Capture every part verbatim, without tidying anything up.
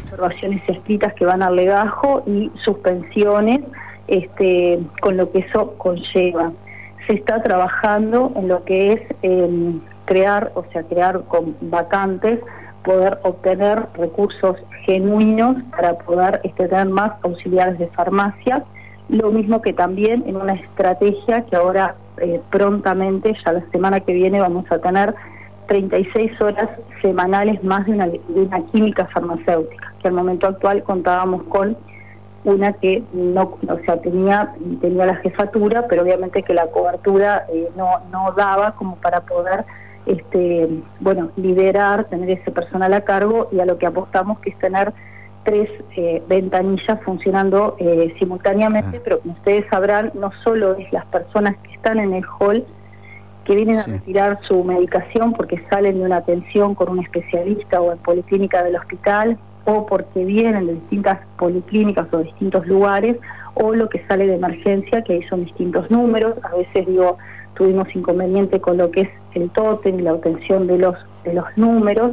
observaciones escritas que van al legajo y suspensiones, este, con lo que eso conlleva. Se está trabajando en lo que es eh, crear, o sea, crear con vacantes, poder obtener recursos genuinos para poder este, tener más auxiliares de farmacia, lo mismo que también en una estrategia que ahora eh, prontamente, ya la semana que viene, vamos a tener treinta y seis horas semanales más de una, de una química farmacéutica, que al momento actual contábamos con una que no, o sea, tenía, tenía la jefatura, pero obviamente que la cobertura eh, no, no daba como para poder este, bueno, liderar, tener ese personal a cargo, y a lo que apostamos que es tener tres eh, ventanillas funcionando eh, simultáneamente, ah. pero como ustedes sabrán, no solo es las personas que están en el hall que vienen sí. a retirar su medicación porque salen de una atención con un especialista o en policlínica del hospital, o porque vienen de distintas policlínicas o distintos lugares, o lo que sale de emergencia, que ahí son distintos números. A veces, digo, tuvimos inconveniente con lo que es el tótem y la obtención de los, de los números,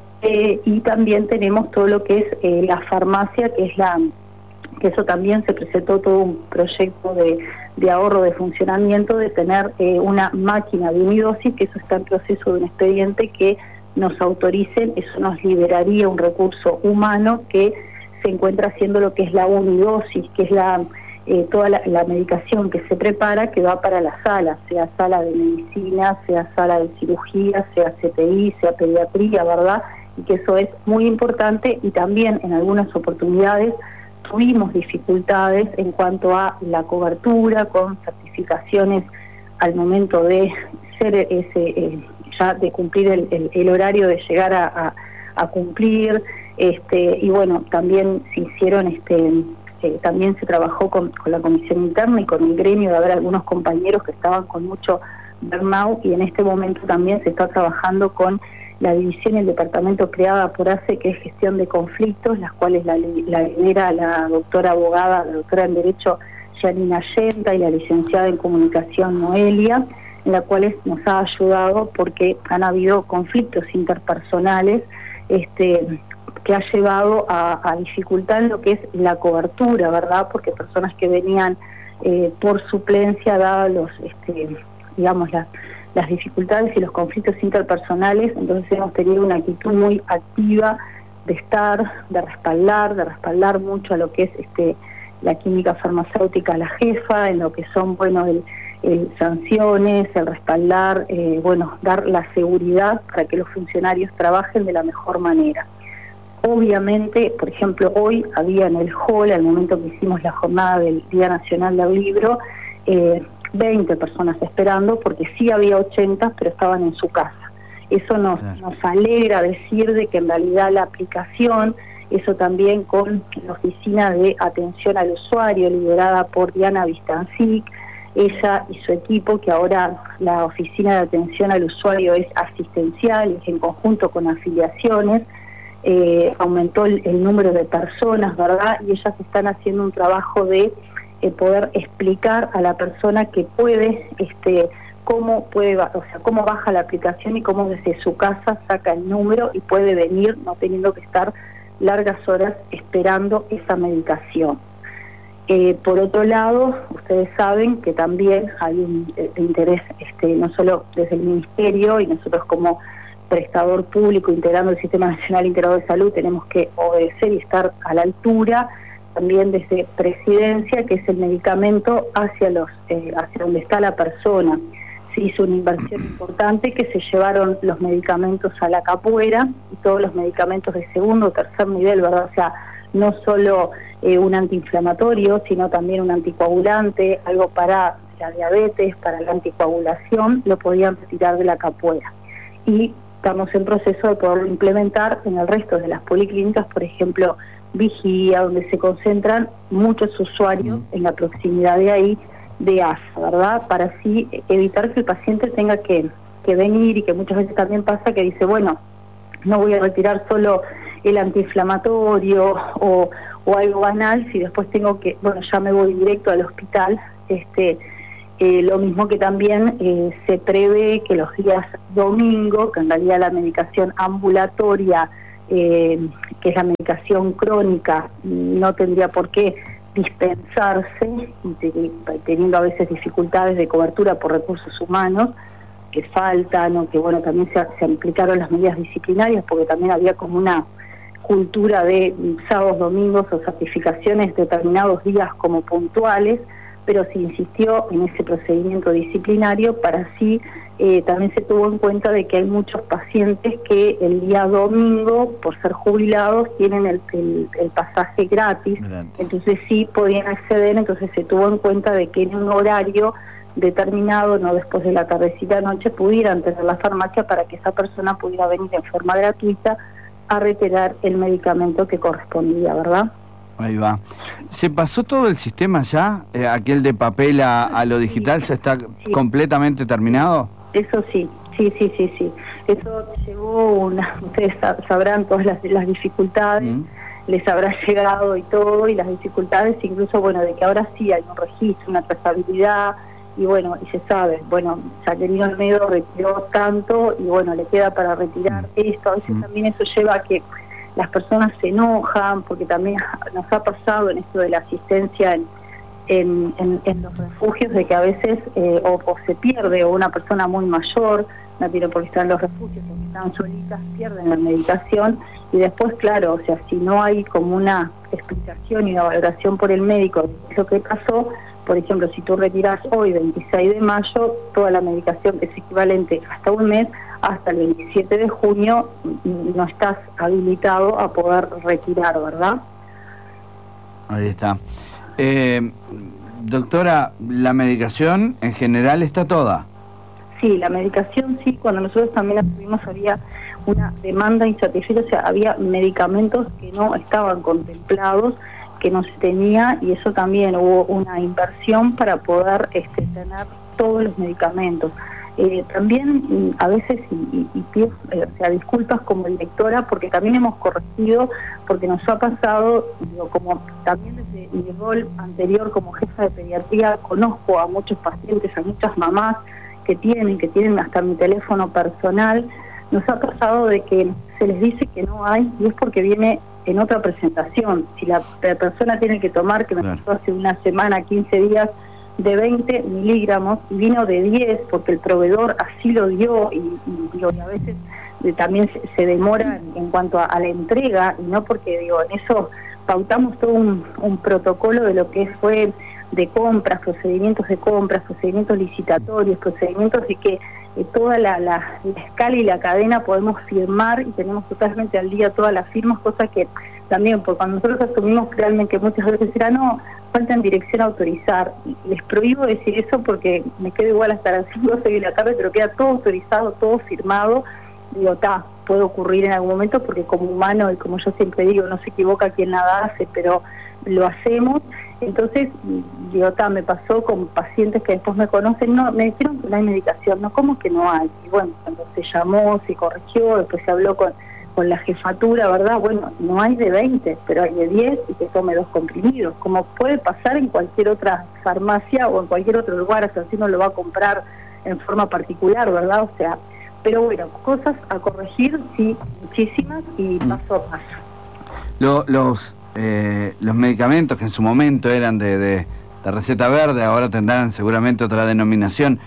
eh, y también tenemos todo lo que es eh, la farmacia, que es la... que eso también se presentó todo un proyecto de, de ahorro de funcionamiento, de tener eh, una máquina de unidosis, que eso está en proceso de un expediente que nos autoricen. Eso nos liberaría un recurso humano que se encuentra haciendo lo que es la unidosis, que es la eh, toda la, la medicación que se prepara, que va para la sala, sea sala de medicina, sea sala de cirugía, sea C T I, sea pediatría, ¿verdad? Y que eso es muy importante, y también en algunas oportunidades tuvimos dificultades en cuanto a la cobertura, con certificaciones al momento de ser ese eh, ya de cumplir el, el, el horario de llegar a, a, a cumplir, este, y bueno, también se hicieron, este, eh, también se trabajó con, con la comisión interna y con el gremio, de haber algunos compañeros que estaban con mucho burnout, y en este momento también se está trabajando con la división y el departamento creada por A C E, que es gestión de conflictos, las cuales la, la lidera la doctora abogada, la doctora en Derecho Yanina Yenta, y la licenciada en Comunicación Noelia, en la cual nos ha ayudado porque han habido conflictos interpersonales este, que ha llevado a, a dificultar lo que es la cobertura, ¿verdad? Porque personas que venían eh, por suplencia, dadas los, este, digamos, las las dificultades y los conflictos interpersonales, entonces hemos tenido una actitud muy activa de estar, de respaldar, de respaldar mucho a lo que es este la química farmacéutica, la jefa, en lo que son, bueno, el, el sanciones, el respaldar, eh, bueno, dar la seguridad para que los funcionarios trabajen de la mejor manera. Obviamente, por ejemplo, hoy había en el hall, al momento que hicimos la jornada del Día Nacional del Libro, eh, veinte personas esperando, porque sí había ochenta, pero estaban en su casa. Eso nos, claro. nos alegra decir de que en realidad la aplicación, eso también con la oficina de atención al usuario, liderada por Diana Vistancic, ella y su equipo, que ahora la oficina de atención al usuario es asistencial, es en conjunto con afiliaciones, eh, aumentó el, el número de personas, ¿verdad? Y ellas están haciendo un trabajo de Eh, poder explicar a la persona que puede, este, cómo puede, o sea, cómo baja la aplicación y cómo desde su casa saca el número y puede venir, no teniendo que estar largas horas esperando esa medicación. Eh, por otro lado, ustedes saben que también hay un eh, interés, este, no solo desde el Ministerio, y nosotros como prestador público integrando el Sistema Nacional Integrado de Salud tenemos que obedecer y estar a la altura, también desde Presidencia, que es el medicamento hacia los eh, hacia donde está la persona. Se hizo una inversión importante, que se llevaron los medicamentos a la capuera, y todos los medicamentos de segundo o tercer nivel, ¿verdad? O sea, no solo eh, un antiinflamatorio, sino también un anticoagulante, algo para la diabetes, para la anticoagulación, lo podían retirar de la capuera. Y estamos en proceso de poderlo implementar en el resto de las policlínicas, por ejemplo, Vigía, donde se concentran muchos usuarios en la proximidad de ahí, de A S A, ¿verdad? Para así evitar que el paciente tenga que, que venir, y que muchas veces también pasa que dice, bueno, no voy a retirar solo el antiinflamatorio o, o algo banal, si después tengo que, bueno, ya me voy directo al hospital. Este, eh, lo mismo que también eh, se prevé que los días domingo, que en realidad la medicación ambulatoria Eh, que es la medicación crónica, no tendría por qué dispensarse, y teniendo a veces dificultades de cobertura por recursos humanos que faltan, o que bueno, también se, se aplicaron las medidas disciplinarias, porque también había como una cultura de sábados, domingos o certificaciones determinados días como puntuales, pero se insistió en ese procedimiento disciplinario para así eh, también se tuvo en cuenta de que hay muchos pacientes que el día domingo, por ser jubilados, tienen el, el, el pasaje gratis, Grande. Entonces sí podían acceder, entonces se tuvo en cuenta de que en un horario determinado, no después de la tardecita noche, pudieran tener la farmacia para que esa persona pudiera venir en forma gratuita a retirar el medicamento que correspondía, ¿verdad? Ahí va. ¿Se pasó todo el sistema ya? Eh, ¿Aquel de papel a, a lo digital se está sí. completamente terminado? Eso sí, sí, sí, sí, sí. Eso llevó una... Ustedes sabrán todas las, las dificultades, mm. les habrá llegado y todo, y las dificultades incluso, bueno, de que ahora sí hay un registro, una trazabilidad, y bueno, y se sabe, bueno, Jacqueline Olmedo retiró tanto, y bueno, le queda para retirar mm. esto. A veces mm. también eso lleva a que las personas se enojan, porque también nos ha pasado en esto de la asistencia en, en, en, en los refugios, de que a veces eh, o, o se pierde, o una persona muy mayor, no tiene por qué estar en los refugios, porque están solitas, pierden la medicación, y después, claro, o sea, si no hay como una explicación y una valoración por el médico de lo que pasó, por ejemplo, si tú retiras hoy, veintiséis de mayo, toda la medicación que es equivalente hasta un mes, hasta el veintisiete de junio no estás habilitado a poder retirar, ¿verdad? Ahí está. Eh, doctora, ¿la medicación en general está toda? Sí, la medicación sí, cuando nosotros también la tuvimos había una demanda insatisfecha, o sea, había medicamentos que no estaban contemplados, que no se tenía, y eso también hubo una inversión para poder este, tener todos los medicamentos. Eh, también a veces, y, y, y pido, eh, o sea, disculpas como directora, porque también hemos corregido, porque nos ha pasado, digo, como también desde mi rol anterior como jefa de pediatría, conozco a muchos pacientes, a muchas mamás que tienen, que tienen hasta mi teléfono personal, nos ha pasado de que se les dice que no hay, y es porque viene en otra presentación. Si la, la persona tiene que tomar, que me pasó claro. hace una semana, quince días, de veinte miligramos, y vino de diez, porque el proveedor así lo dio, y, y, digo, y a veces de, también se, se demora en, en cuanto a, a la entrega, y no porque, digo, en eso pautamos todo un, un protocolo de lo que fue de compras, procedimientos de compras, procedimientos licitatorios, procedimientos de que eh, toda la, la, la escala y la cadena podemos firmar, y tenemos totalmente al día todas las firmas, cosa que también, porque cuando nosotros asumimos realmente que muchas veces era, no, falta en dirección a autorizar, y les prohíbo decir eso porque me quedo igual hasta las cinco o seis de la tarde, pero queda todo autorizado, todo firmado. Digo, ta, puede ocurrir en algún momento, porque como humano, y como yo siempre digo, no se equivoca quien nada hace, pero lo hacemos. Entonces, digo, ta, me pasó con pacientes que después me conocen, no, me dijeron que no hay medicación, no, ¿cómo que no hay? Y bueno, cuando se llamó, se corrigió, después se habló con, con la jefatura, ¿verdad? Bueno, no hay de veinte, pero hay de diez, y que tome dos comprimidos, como puede pasar en cualquier otra farmacia o en cualquier otro lugar, o sea, si uno lo va a comprar en forma particular, ¿verdad? O sea, pero bueno, cosas a corregir, sí, muchísimas, y paso a paso. Lo, los... Eh, los medicamentos que en su momento eran de, de, de receta verde, ahora tendrán seguramente otra denominación,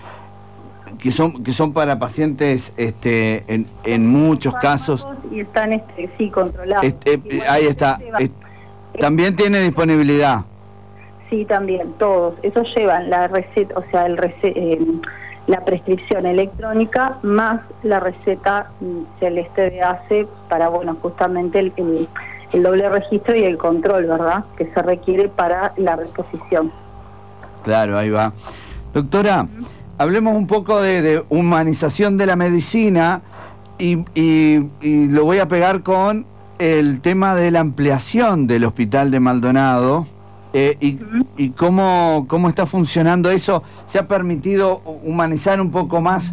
que son que son para pacientes este en, en muchos casos, y están este sí controlados. Este, eh, ahí está. Eh, también tiene disponibilidad. Sí, también, todos. Esos llevan la receta, o sea, el rece eh, la prescripción electrónica más la receta celeste de A C E para, bueno, justamente el, el el doble registro y el control, ¿verdad?, que se requiere para la reposición. Claro, ahí va. Doctora, uh-huh. hablemos un poco de, de humanización de la medicina, y, y, y lo voy a pegar con el tema de la ampliación del Hospital de Maldonado, eh, y, uh-huh. y cómo, cómo está funcionando eso. ¿Se ha permitido humanizar un poco más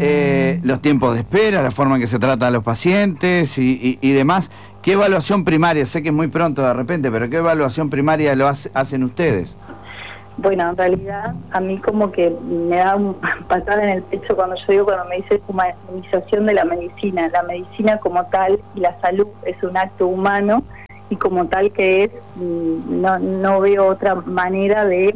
eh, los tiempos de espera, la forma en que se trata a los pacientes y, y, y demás? ¿Qué evaluación primaria? Sé que es muy pronto de repente, pero ¿qué evaluación primaria lo hace, hacen ustedes? Bueno, en realidad a mí como que me da un patada en el pecho cuando yo digo, cuando me dice humanización de la medicina. La medicina como tal y la salud es un acto humano y como tal que es, no, no veo otra manera de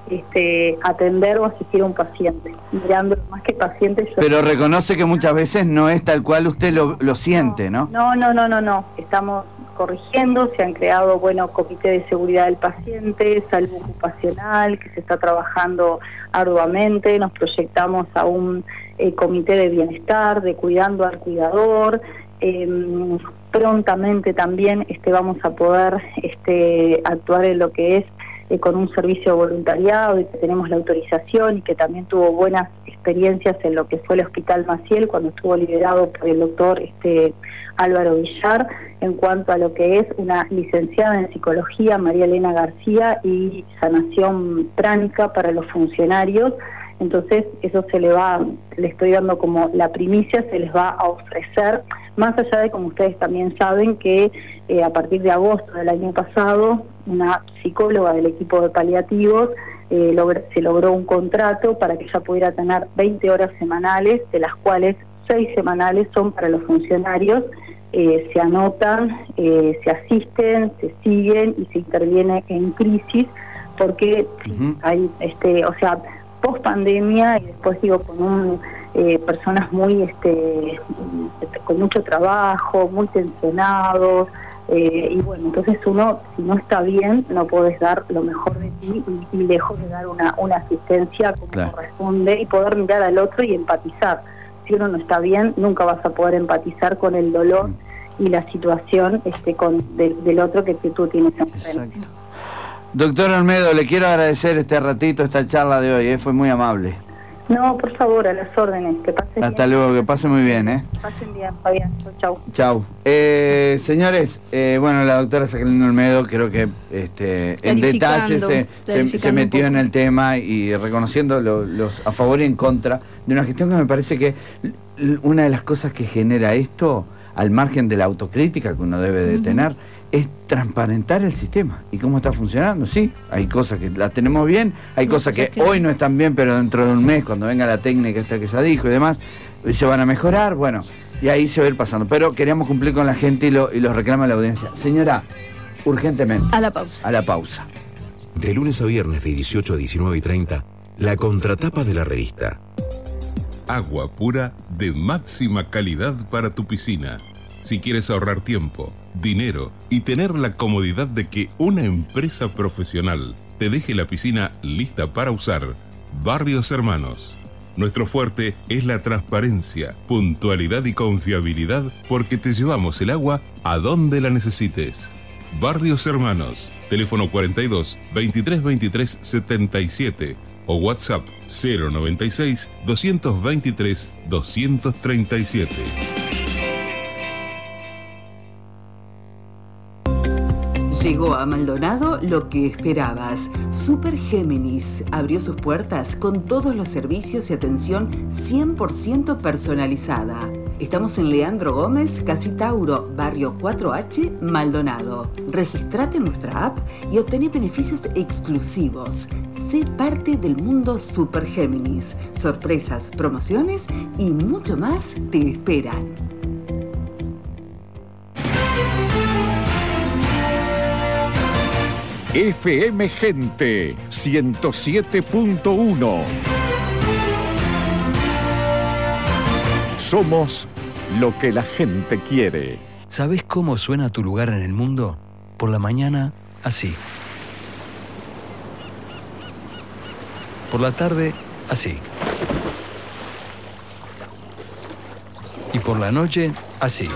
este, atender o asistir a un paciente. Mirando más que paciente... Yo Pero reconoce que muchas veces no es tal cual usted lo, lo siente, ¿no? No, no, no, no, no. Estamos corrigiendo, se han creado, bueno, comité de seguridad del paciente, salud ocupacional, que se está trabajando arduamente, nos proyectamos a un eh, comité de bienestar, de cuidando al cuidador, eh, prontamente también este, vamos a poder este, actuar en lo que es eh, con un servicio de voluntariado y que tenemos la autorización y que también tuvo buenas experiencias en lo que fue el Hospital Maciel cuando estuvo liderado por el doctor este, Álvaro Villar, en cuanto a lo que es una licenciada en psicología, María Elena García, y sanación pránica para los funcionarios. Entonces eso se le va, le estoy dando como la primicia, se les va a ofrecer, más allá de, como ustedes también saben, que eh, a partir de agosto del año pasado, una psicóloga del equipo de paliativos eh, logr se logró un contrato para que ella pudiera tener veinte horas semanales, de las cuales seis semanales son para los funcionarios. Eh, se anotan, eh, se asisten, se siguen y se interviene en crisis, porque uh-huh. hay, este, o sea, post pandemia y después digo con un eh, personas muy, este, con mucho trabajo, muy tensionados, eh, y bueno, entonces uno, si no está bien, no podés dar lo mejor de ti y, y lejos de dar una, una asistencia como claro. corresponde y poder mirar al otro y empatizar. Si uno no está bien, nunca vas a poder empatizar con el dolor y la situación este, con de, del otro que, que tú tienes enfrente. Doctor Olmedo, le quiero agradecer este ratito, esta charla de hoy, ¿eh? Fue muy amable. No, por favor, a las órdenes, que pasen Hasta bien. luego, que pase muy bien, ¿eh? Pasen bien, Fabián. Chau, chau. Chau. Eh, señores, eh, bueno, la doctora Jacqueline Olmedo creo que este, en detalle se, se, se metió en el tema y reconociendo lo, los a favor y en contra de una gestión que me parece que una de las cosas que genera esto, al margen de la autocrítica que uno debe de uh-huh. tener, es transparentar el sistema y cómo está funcionando. Sí, hay cosas que las tenemos bien, hay no, cosas que, que hoy no están bien, pero dentro de un mes, cuando venga la técnica esta que se dijo y demás, se van a mejorar, bueno, y ahí se va a ir pasando. Pero queríamos cumplir con la gente y lo, y lo reclama la audiencia. Señora, urgentemente. A la pausa. A la pausa. De lunes a viernes de dieciocho a diecinueve y treinta, la contratapa de la revista. Agua pura de máxima calidad para tu piscina. Si quieres ahorrar tiempo, dinero y tener la comodidad de que una empresa profesional te deje la piscina lista para usar, Barrios Hermanos. Nuestro fuerte es la transparencia, puntualidad y confiabilidad porque te llevamos el agua a donde la necesites. Barrios Hermanos, teléfono cuarenta y dos, veintitrés veintitrés setenta y siete o WhatsApp cero noventa y seis, doscientos veintitrés, doscientos treinta y siete. Llegó a Maldonado lo que esperabas. Super Géminis abrió sus puertas con todos los servicios y atención cien por ciento personalizada. Estamos en Leandro Gómez, Casi Tauro, barrio cuatro H, Maldonado. Registrate en nuestra app y obtené beneficios exclusivos. Sé parte del mundo Super Géminis. Sorpresas, promociones y mucho más te esperan. F M Gente ciento siete punto uno. Somos lo que la gente quiere. ¿Sabés cómo suena tu lugar en el mundo? Por la mañana, así. Por la tarde, así. Y por la noche, así.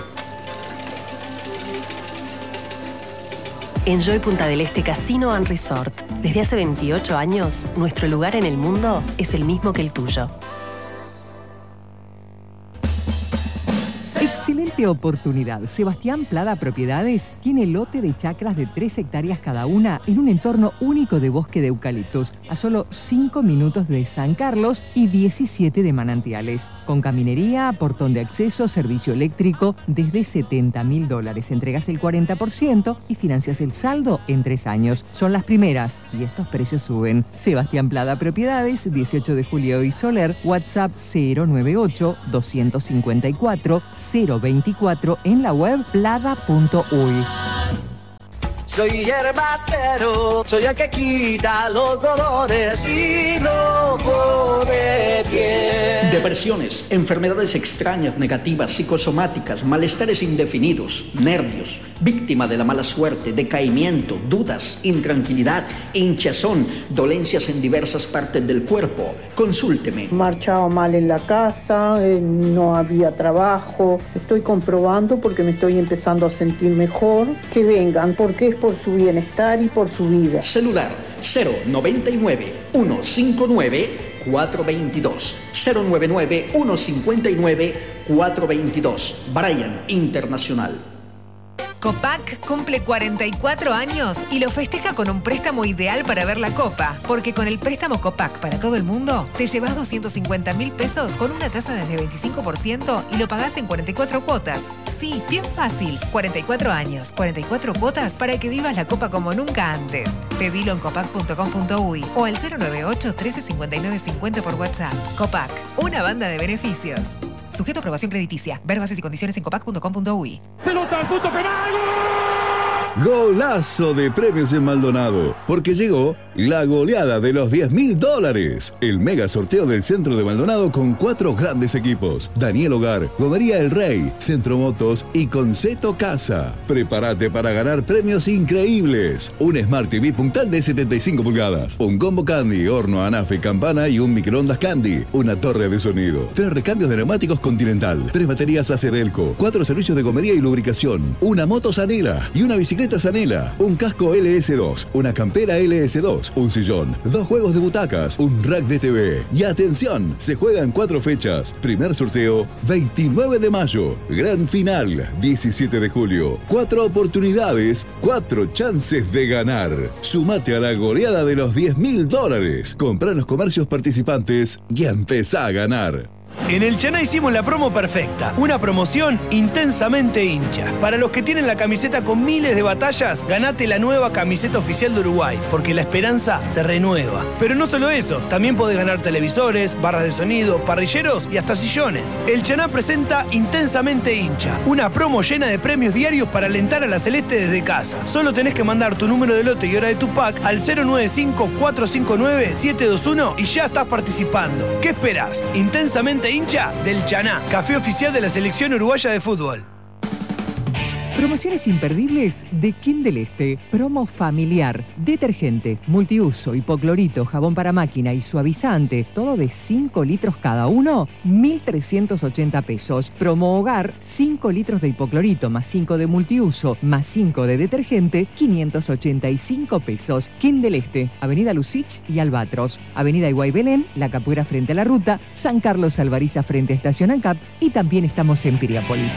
Enjoy Punta del Este Casino and Resort. Desde hace veintiocho años, nuestro lugar en el mundo es el mismo que el tuyo. Excelente Excelente oportunidad. Sebastián Plada Propiedades tiene lote de chacras de tres hectáreas cada una en un entorno único de bosque de eucaliptos, a solo cinco minutos de San Carlos y diecisiete de Manantiales. Con caminería, portón de acceso, servicio eléctrico, desde setenta mil dólares. Entregas el cuarenta por ciento y financias el saldo en tres años. Son las primeras y estos precios suben. Sebastián Plada Propiedades, dieciocho de julio y Soler, WhatsApp cero nueve ocho, dos cinco cuatro, cero veinticuatro, en la web plada punto uy. Soy yerbatero, soy el que quita los dolores y no pone pie. Depresiones, enfermedades extrañas, negativas, psicosomáticas, malestares indefinidos, nervios, víctima de la mala suerte, decaimiento, dudas, intranquilidad, hinchazón, dolencias en diversas partes del cuerpo. Consúlteme. Marchaba mal en la casa, eh, no había trabajo. Estoy comprobando porque me estoy empezando a sentir mejor. Que vengan, porque es por su bienestar y por su vida. Celular cero noventa y nueve, ciento cincuenta y nueve, cuatrocientos veintidós. cero noventa y nueve, ciento cincuenta y nueve, cuatrocientos veintidós. Brian Internacional. Copac cumple cuarenta y cuatro años y lo festeja con un préstamo ideal para ver la Copa, porque con el préstamo Copac para todo el mundo te llevas doscientos cincuenta mil pesos con una tasa desde veinticinco por ciento y lo pagás en cuarenta y cuatro cuotas. Sí, bien fácil. cuarenta y cuatro años, cuarenta y cuatro cuotas para que vivas la Copa como nunca antes. Pedilo en copac punto com punto uy o al cero nueve ocho, trece cincuenta y nueve cincuenta por WhatsApp. Copac, una banda de beneficios. Sujeto a aprobación crediticia. Ver bases y condiciones en copac punto com punto uy. ¡Pelota al punto penal! Golazo de premios en Maldonado, porque llegó la goleada de los diez mil dólares. El mega sorteo del centro de Maldonado con cuatro grandes equipos: Daniel Hogar, Gomería El Rey, Centro Motos y Conceto Casa. Prepárate para ganar premios increíbles: un Smart T V puntal de setenta y cinco pulgadas, un combo Candy, horno, anafe, campana y un microondas Candy, una torre de sonido, tres recambios de neumáticos Continental, tres baterías Acedelco, cuatro servicios de gomería y lubricación, una moto Sanela y una bicicleta Sanela, un casco L S dos, una campera L S dos, un sillón, dos juegos de butacas, un rack de T V. Y atención, se juega en cuatro fechas. Primer sorteo, veintinueve de mayo. Gran final, diecisiete de julio. Cuatro oportunidades, cuatro chances de ganar. Sumate a la goleada de los diez mil dólares. Comprá en los comercios participantes y empezá a ganar. En el Chaná hicimos la promo perfecta, una promoción intensamente hincha. Para los que tienen la camiseta con miles de batallas, ganate la nueva camiseta oficial de Uruguay, porque la esperanza se renueva. Pero no solo eso, también podés ganar televisores, barras de sonido, parrilleros y hasta sillones. El Chaná presenta Intensamente hincha, una promo llena de premios diarios para alentar a la Celeste desde casa. Solo tenés que mandar tu número de lote y hora de tu pack al cero nueve cinco, cuatro cinco nueve, siete dos uno y ya estás participando. ¿Qué esperás? Intensamente hincha del Chaná, café oficial de la selección uruguaya de fútbol. Promociones imperdibles de Kim del Este. Promo familiar. Detergente, multiuso, hipoclorito, jabón para máquina y suavizante. Todo de cinco litros cada uno. mil trescientos ochenta pesos. Promo hogar. cinco litros de hipoclorito más cinco de multiuso más cinco de detergente. quinientos ochenta y cinco pesos. Kim del Este. Avenida Lucich y Albatros. Avenida Iguay Belén. La Capuera frente a la ruta. San Carlos Alvariza frente a Estación ANCAP. Y también estamos en Piriápolis.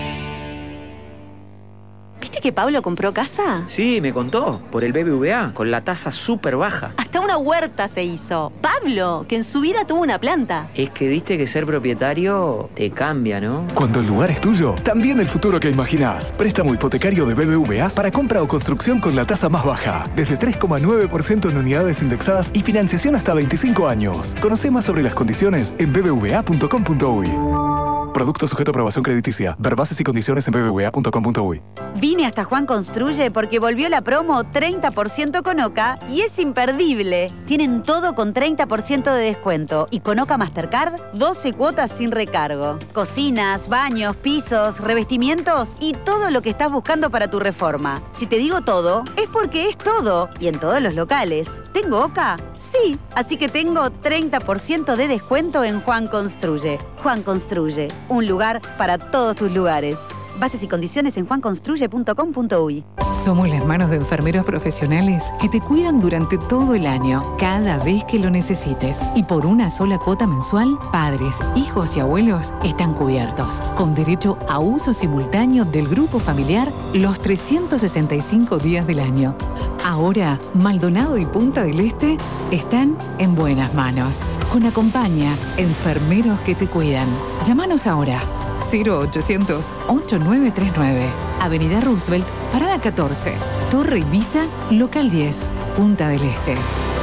¿Viste que Pablo compró casa? Sí, me contó, por el B B V A, con la tasa súper baja. Hasta una huerta se hizo. Pablo, que en su vida tuvo una planta. Es que viste que ser propietario te cambia, ¿no? Cuando el lugar es tuyo, también el futuro que imaginás. Préstamo hipotecario de B B V A para compra o construcción con la tasa más baja. Desde tres coma nueve por ciento en unidades indexadas y financiación hasta veinticinco años. Conocé más sobre las condiciones en b b v a punto com punto uy. Producto sujeto a aprobación crediticia. Ver bases y condiciones en b b v a punto com punto uy. Vine hasta Juan Construye porque volvió la promo treinta por ciento con Oca y es imperdible. Tienen todo con treinta por ciento de descuento y con Oca Mastercard doce cuotas sin recargo. Cocinas, baños, pisos, revestimientos y todo lo que estás buscando para tu reforma. Si te digo todo, es porque es todo y en todos los locales. ¿Tengo Oca? Sí, así que tengo treinta por ciento de descuento en Juan Construye. Juan Construye, un lugar para todos tus lugares. Bases y condiciones en juan construye punto com punto uy. Somos las manos de enfermeros profesionales que te cuidan durante todo el año, cada vez que lo necesites. Y por una sola cuota mensual, padres, hijos y abuelos están cubiertos, con derecho a uso simultáneo del grupo familiar los trescientos sesenta y cinco días del año. Ahora, Maldonado y Punta del Este están en buenas manos. Con Acompaña, enfermeros que te cuidan. Llámanos ahora. cero ochocientos, ocho nueve tres nueve. Avenida Roosevelt, Parada catorce. Torre Ibiza, Local diez. Punta del Este.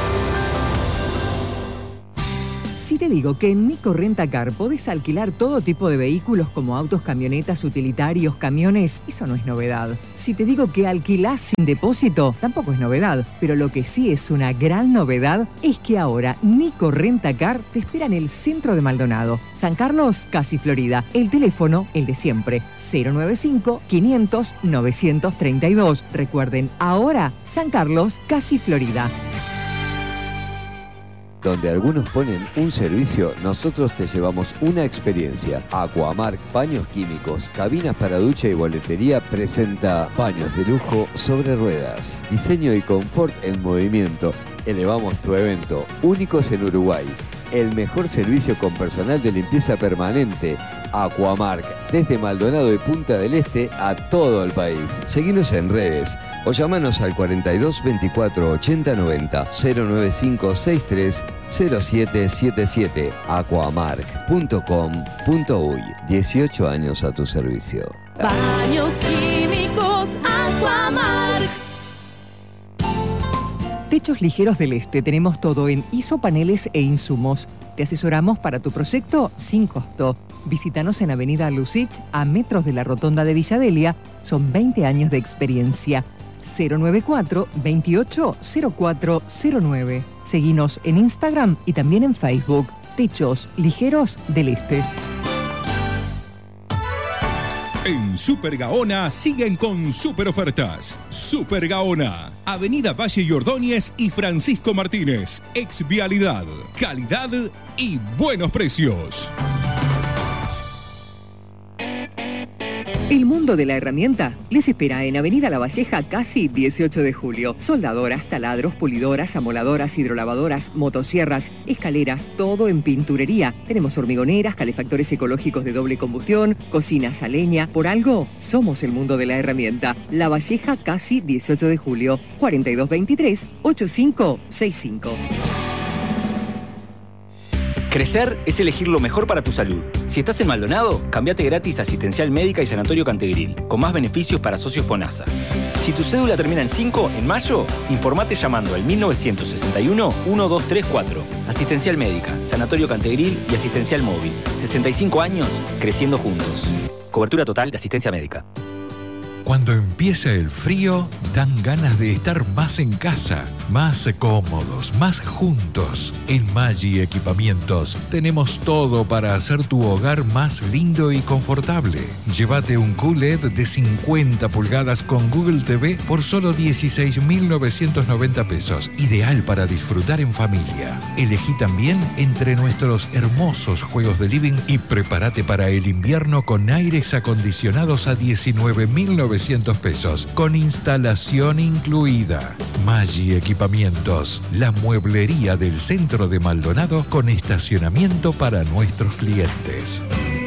Si te digo que en Nico Rentacar podés alquilar todo tipo de vehículos como autos, camionetas, utilitarios, camiones, eso no es novedad. Si te digo que alquilás sin depósito, tampoco es novedad. Pero lo que sí es una gran novedad es que ahora Nico Rentacar te espera en el centro de Maldonado. San Carlos, casi Florida. El teléfono, el de siempre, cero noventa y cinco, quinientos, novecientos treinta y dos. Recuerden, ahora San Carlos, casi Florida. Donde algunos ponen un servicio, nosotros te llevamos una experiencia. Aquamark Paños Químicos, cabinas para ducha y boletería presenta paños de lujo sobre ruedas. Diseño y confort en movimiento. Elevamos tu evento, únicos en Uruguay. El mejor servicio con personal de limpieza permanente. Aquamark, desde Maldonado y Punta del Este a todo el país. Seguinos en redes o llamanos al cuarenta y dos, veinticuatro, ochenta, noventa, cero noventa y cinco, sesenta y tres, cero siete siete siete. aquamark punto com punto uy. dieciocho años a tu servicio. Baños Químicos Aquamark. Techos Ligeros del Este, tenemos todo en isopaneles e insumos. Te asesoramos para tu proyecto sin costo. Visítanos en Avenida Lucich, a metros de la Rotonda de Villadelia. Son veinte años de experiencia. cero noventa y cuatro, veintiocho, cero cuatro cero nueve. Seguinos en Instagram y también en Facebook. Techos Ligeros del Este. En Super Gaona siguen con super ofertas. Super Gaona, Avenida Valle y Ordóñez y Francisco Martínez. Exvialidad, calidad y buenos precios. El mundo de la herramienta les espera en Avenida La Valleja, casi dieciocho de julio. Soldadoras, taladros, pulidoras, amoladoras, hidrolavadoras, motosierras, escaleras, todo en pinturería. Tenemos hormigoneras, calefactores ecológicos de doble combustión, cocinas a leña. Por algo, somos el mundo de la herramienta. La Valleja, casi dieciocho de julio. cuarenta y dos veintitrés, ochenta y cinco sesenta y cinco. Crecer es elegir lo mejor para tu salud. Si estás en Maldonado, cambiate gratis a Asistencial Médica y Sanatorio Cantegril, con más beneficios para socios FONASA. Si tu cédula termina en cinco, en mayo, informate llamando al mil novecientos sesenta y uno, uno dos tres cuatro. Asistencial Médica, Sanatorio Cantegril y Asistencial Móvil. sesenta y cinco años, creciendo juntos. Cobertura total de asistencia médica. Cuando empieza el frío, dan ganas de estar más en casa, más cómodos, más juntos. En Maggi Equipamientos tenemos todo para hacer tu hogar más lindo y confortable. Llévate un Q L E D de cincuenta pulgadas con Google T V por solo dieciséis mil novecientos noventa pesos. Ideal para disfrutar en familia. Elegí también entre nuestros hermosos juegos de living y prepárate para el invierno con aires acondicionados a diecinueve mil novecientos pesos, con instalación incluida. Maggi Equipamientos, la mueblería del centro de Maldonado con estacionamiento para nuestros clientes.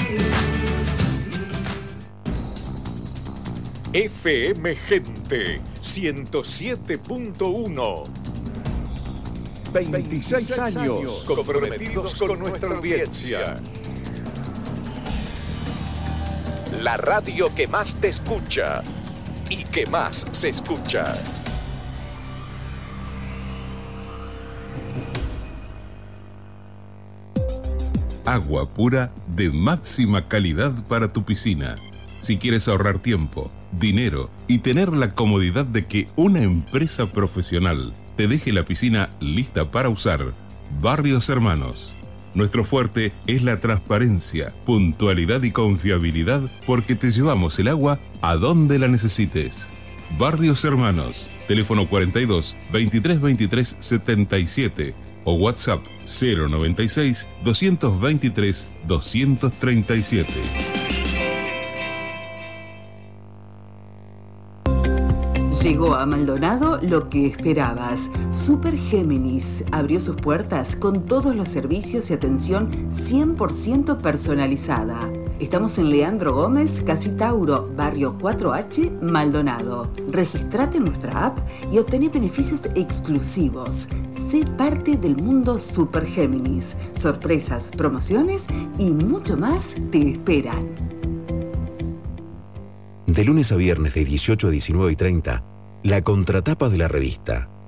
F M Gente ciento siete punto uno. veintiséis años comprometidos con nuestra audiencia. La radio que más te escucha y que más se escucha. Agua pura de máxima calidad para tu piscina. Si quieres ahorrar tiempo, dinero y tener la comodidad de que una empresa profesional te deje la piscina lista para usar, Barrios Hermanos. Nuestro fuerte es la transparencia, puntualidad y confiabilidad porque te llevamos el agua a donde la necesites. Barrios Hermanos, teléfono cuarenta y dos, veintitrés veintitrés setenta y siete o WhatsApp cero noventa y seis, doscientos veintitrés, doscientos treinta y siete. Llegó a Maldonado lo que esperabas. Super Géminis abrió sus puertas con todos los servicios y atención cien por ciento personalizada. Estamos en Leandro Gómez, Casi Tauro, barrio cuatro H, Maldonado. Registrate en nuestra app y obtené beneficios exclusivos. Sé parte del mundo Super Géminis. Sorpresas, promociones y mucho más te esperan. De lunes a viernes de dieciocho a diecinueve y treinta, la contratapa de la revista.